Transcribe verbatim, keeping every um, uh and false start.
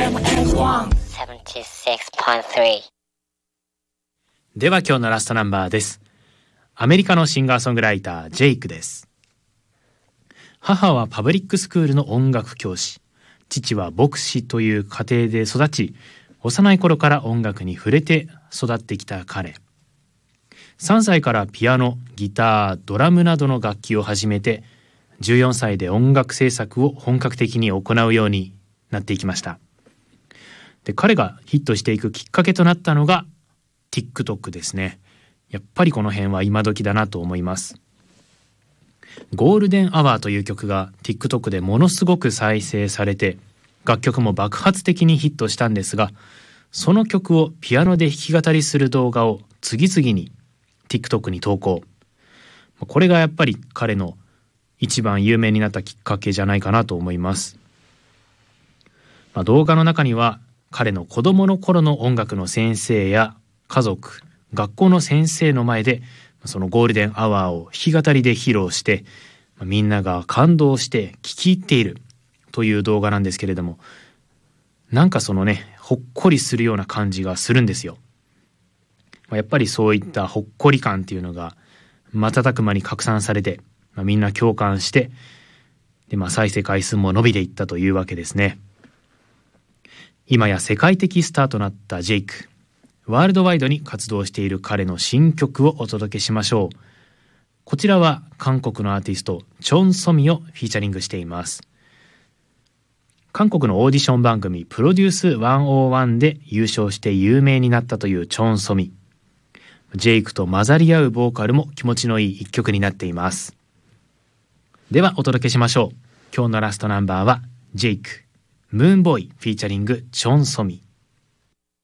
エムエスワンセブンティーシックスポイントスリー。 では今日のラストナンバーです。アメリカのシンガーソングライタージェイクです。母はパブリックスクールの音楽教師、父は牧師という家庭で育ち、幼い頃から音楽に触れて育ってきた彼。さんさいからピアノ、ギター、ドラムなどの楽器を始めて、じゅうよんさいで音楽制作を本格的に行うようになっていきました。で、彼がヒットしていくきっかけとなったのが TikTok ですね。やっぱりこの辺は今時だなと思います。ゴールデンアワーという曲が TikTok でものすごく再生されて、楽曲も爆発的にヒットしたんですが、その曲をピアノで弾き語りする動画を次々に TikTok に投稿。これがやっぱり彼の一番有名になったきっかけじゃないかなと思います。まあ、動画の中には彼の子供の頃の音楽の先生や家族、学校の先生の前でそのゴールデンアワーを弾き語りで披露して、みんなが感動して聴き入っているという動画なんですけれども、なんかそのね、ほっこりするような感じがするんですよ。やっぱりそういったほっこり感っていうのが瞬く間に拡散されて、まあ、みんな共感して、で、まあ、再生回数も伸びていったというわけですね。今や世界的スターとなったジェイク。ワールドワイドに活動している彼の新曲をお届けしましょう。こちらは韓国のアーティストチョン・ソミをフィーチャリングしています。韓国のオーディション番組プロデュースひゃくいちで優勝して有名になったというチョン・ソミ。ジェイクと混ざり合うボーカルも気持ちのいい一曲になっています。ではお届けしましょう。今日のラストナンバーはジェイク、ムーンボーイフィーチャリングチョン・ソミ。